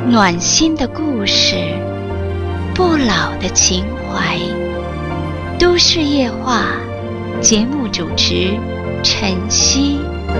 暖心的故事，不老的情怀。都市夜话，节目主持晨曦。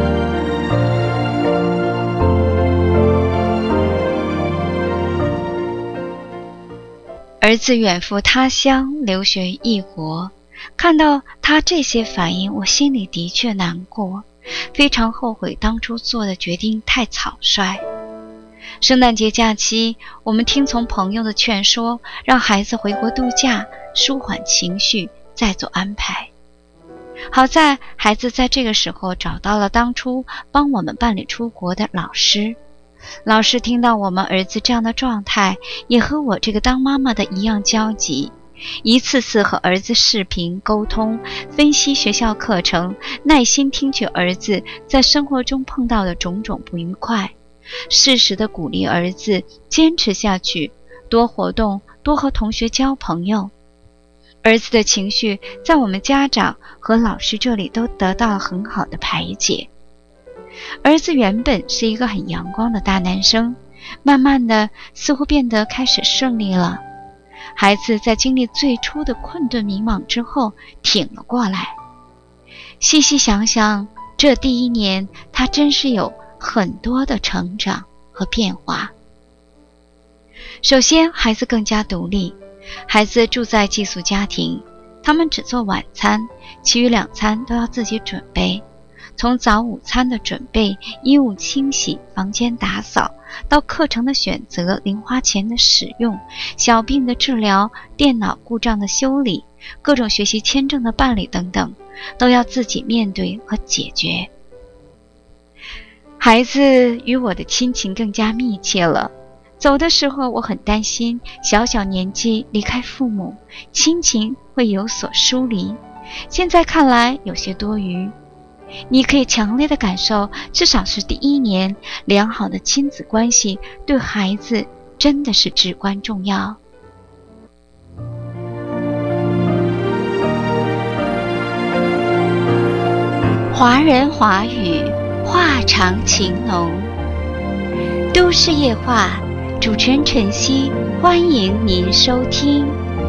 儿子远赴他乡，留学异国，看到他这些反应，我心里的确难过，非常后悔当初做的决定太草率。圣诞节假期，我们听从朋友的劝说，让孩子回国度假，舒缓情绪，再做安排。好在孩子在这个时候找到了当初帮我们办理出国的老师。老师听到我们儿子这样的状态，也和我这个当妈妈的一样焦急，一次次和儿子视频沟通，分析学校课程，耐心听取儿子在生活中碰到的种种不愉快，适时地鼓励儿子坚持下去，多活动，多和同学交朋友。儿子的情绪在我们家长和老师这里都得到了很好的排解。儿子原本是一个很阳光的大男生，慢慢的似乎变得开始顺利了。孩子在经历最初的困顿迷茫之后挺了过来。细细想想，这第一年他真是有很多的成长和变化。首先，孩子更加独立。孩子住在寄宿家庭，他们只做晚餐，其余2餐都要自己准备。从早午餐的准备、衣物清洗、房间打扫，到课程的选择、零花钱的使用、小病的治疗、电脑故障的修理、各种学习签证的办理等等，都要自己面对和解决。孩子与我的亲情更加密切了。走的时候我很担心，小小年纪离开父母，亲情会有所疏离。现在看来有些多余。你可以强烈的感受，至少是第一年，良好的亲子关系对孩子真的是至关重要。华人华语，话长情浓。都市夜话，主持人晨曦，欢迎您收听。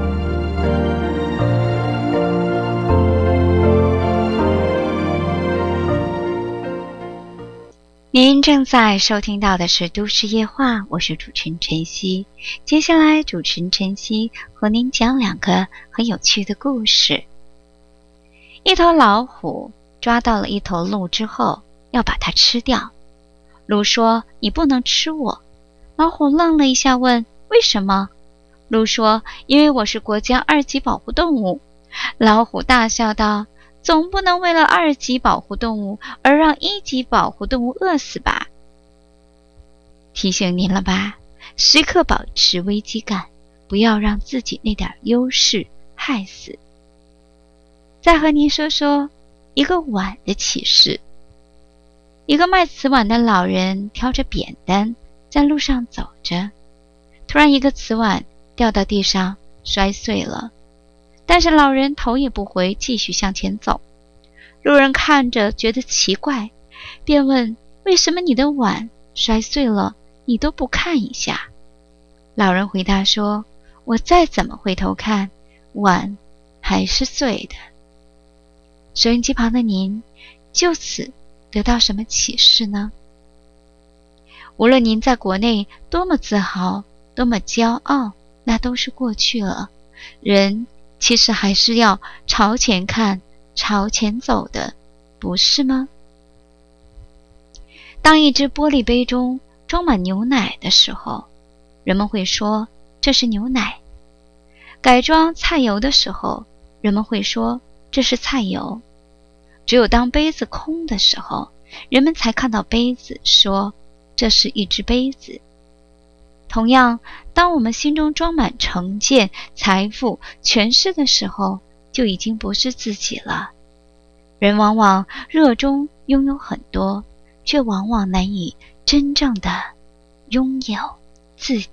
您正在收听到的是都市夜话，我是主持人晨曦。接下来主持人晨曦和您讲2个很有趣的故事。一头老虎抓到了一头鹿之后，要把它吃掉。鹿说：“你不能吃我。”老虎愣了一下，问：“为什么？”鹿说：“因为我是国家2级保护动物。”老虎大笑道：“总不能为了2级保护动物而让1级保护动物饿死吧？”提醒您了吧，时刻保持危机感，不要让自己那点优势害死。再和您说说一个碗的启示。一个卖瓷碗的老人挑着扁担在路上走着，突然一个瓷碗掉到地上摔碎了，但是老人头也不回，继续向前走。路人看着觉得奇怪，便问：“为什么你的碗摔碎了，你都不看一下？”老人回答说：“我再怎么回头看，碗还是碎的。”收音机旁的您，就此得到什么启示呢？无论您在国内多么自豪，多么骄傲，那都是过去了。人其实还是要朝前看，朝前走的，不是吗？当一只玻璃杯中装满牛奶的时候，人们会说这是牛奶；改装菜油的时候，人们会说这是菜油。只有当杯子空的时候，人们才看到杯子，说这是一只杯子。同样，当我们心中装满成见、财富、权势的时候，就已经不是自己了。人往往热衷拥有很多，却往往难以真正的拥有自